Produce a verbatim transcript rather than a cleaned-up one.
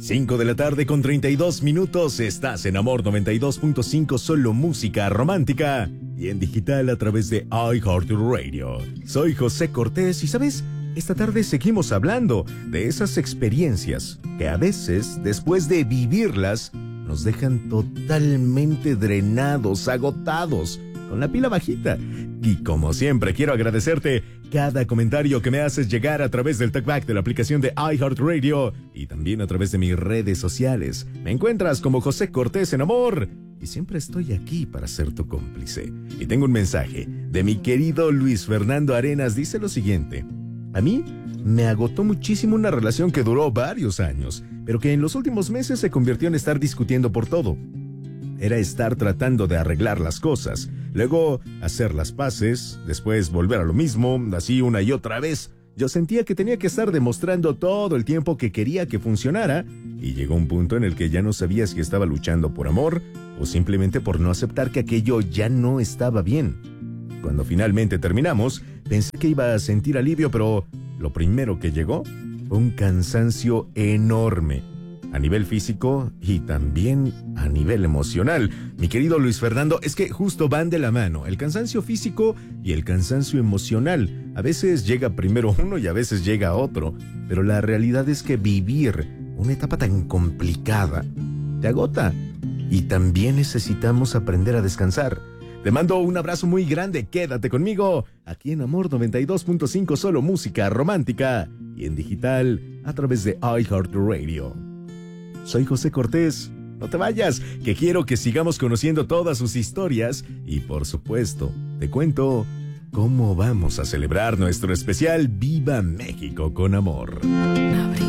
cinco de la tarde con treinta y dos minutos. Estás en Amor noventa y dos punto cinco, solo música romántica. Y en digital a través de iHeartRadio. Soy José Cortés y, ¿sabes? Esta tarde seguimos hablando de esas experiencias que a veces, después de vivirlas, nos dejan totalmente drenados, agotados, con la pila bajita. Y como siempre, quiero agradecerte cada comentario que me haces llegar a través del talkback de la aplicación de iHeartRadio y también a través de mis redes sociales. Me encuentras como José Cortés en Amor y siempre estoy aquí para ser tu cómplice. Y tengo un mensaje de mi querido Luis Fernando Arenas. Dice lo siguiente: a mí me agotó muchísimo una relación que duró varios años, pero que en los últimos meses se convirtió en estar discutiendo por todo. Era estar tratando de arreglar las cosas, luego hacer las paces, después volver a lo mismo, así una y otra vez. Yo sentía que tenía que estar demostrando todo el tiempo que quería que funcionara, y llegó un punto en el que ya no sabía si estaba luchando por amor o simplemente por no aceptar que aquello ya no estaba bien. Cuando finalmente terminamos, pensé que iba a sentir alivio, pero lo primero que llegó fue un cansancio enorme, a nivel físico y también a nivel emocional. Mi querido Luis Fernando, es que justo van de la mano, el cansancio físico y el cansancio emocional. A veces llega primero uno y a veces llega otro, pero la realidad es que vivir una etapa tan complicada te agota y también necesitamos aprender a descansar. Te mando un abrazo muy grande, quédate conmigo, aquí en Amor noventa y dos punto cinco, solo música romántica, y en digital a través de iHeartRadio. Soy José Cortés, no te vayas, que quiero que sigamos conociendo todas sus historias, y por supuesto, te cuento cómo vamos a celebrar nuestro especial Viva México con Amor.